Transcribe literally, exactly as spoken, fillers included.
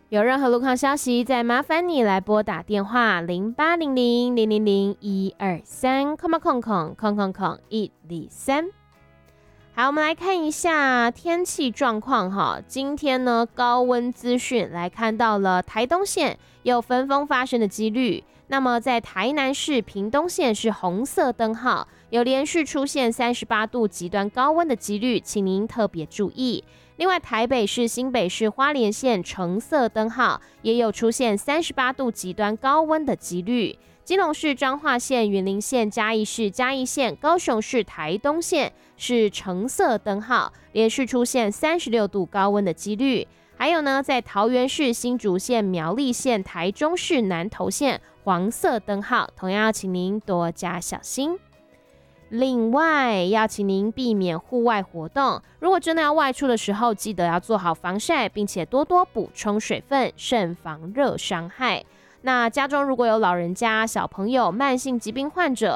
有任何路况消息，再麻烦你来拨打电话零八零零零零零一二三空空空空空空一二三。好，我们来看一下天气状况哈。今天呢，高温资讯来看到了台东县有焚风发生的几率。那么在台南市屏东县是红色灯号，有连续出现三十八度极端高温的几率，请您特别注意。另外，台北市、新北市、花莲县橙色灯号，也有出现三十八度极端高温的几率。基隆市、彰化县、云林县、嘉义市、嘉义县、高雄市、台东县是橙色灯号，连续出现三十六度高温的几率。还有呢，在桃园市、新竹县、苗栗县、台中市、南投县黄色灯号，同样要请您多加小心。另外，要请您避免户外活动。如果真的要外出的时候，记得要做好防晒，并且多多补充水分，慎防热伤害。那家中如果有老人家、小朋友、慢性疾病患者，